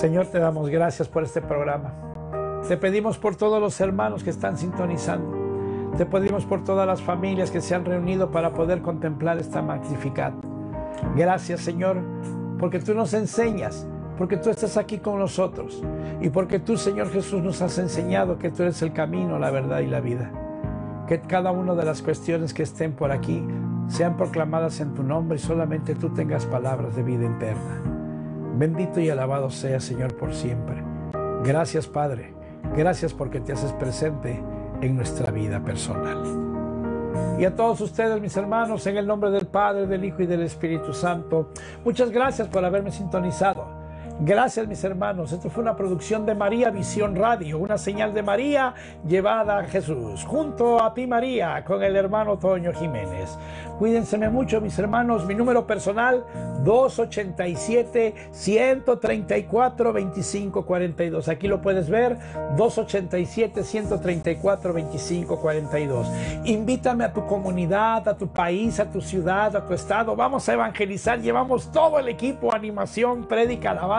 Señor, te damos gracias por este programa. Te pedimos por todos los hermanos que están sintonizando. Te pedimos por todas las familias que se han reunido para poder contemplar esta Magnificat. Gracias, Señor, porque tú nos enseñas, porque tú estás aquí con nosotros y porque tú, Señor Jesús, nos has enseñado que tú eres el camino, la verdad y la vida. Que cada una de las cuestiones que estén por aquí sean proclamadas en tu nombre y solamente tú tengas palabras de vida eterna. Bendito y alabado sea, Señor, por siempre. Gracias, Padre. Gracias porque te haces presente en nuestra vida personal. Y a todos ustedes, mis hermanos, en el nombre del Padre, del Hijo y del Espíritu Santo, muchas gracias por haberme sintonizado. Gracias, mis hermanos. Esto fue una producción de María Visión Radio, una señal de María llevada a Jesús, junto a ti, María, con el hermano Toño Jiménez. Cuídense mucho, mis hermanos. Mi número personal, 287-134-2542. Aquí lo puedes ver, 287-134-2542. Invítame a tu comunidad, a tu país, a tu ciudad, a tu estado. Vamos a evangelizar. Llevamos todo el equipo, animación, prédica, alabanza.